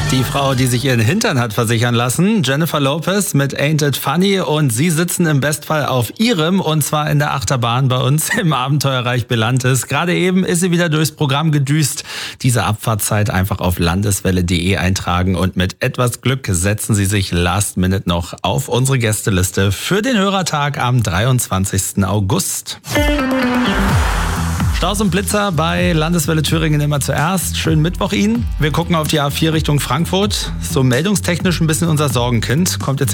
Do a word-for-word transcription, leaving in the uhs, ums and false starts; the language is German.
Die Frau, die sich ihren Hintern hat versichern lassen, Jennifer Lopez mit Ain't It Funny, und sie sitzen im Bestfall auf ihrem, und zwar in der Achterbahn bei uns im Abenteuerreich Belantes. Gerade eben ist sie wieder durchs Programm gedüst. Diese Abfahrtzeit einfach auf landeswelle punkt de eintragen und mit etwas Glück setzen Sie sich last minute noch auf unsere Gästeliste für den Hörertag am dreiundzwanzigsten August. Staus und Blitzer bei Landeswelle Thüringen immer zuerst. Schönen Mittwoch Ihnen. Wir gucken auf die A vier Richtung Frankfurt. So meldungstechnisch ein bisschen unser Sorgenkind. Kommt jetzt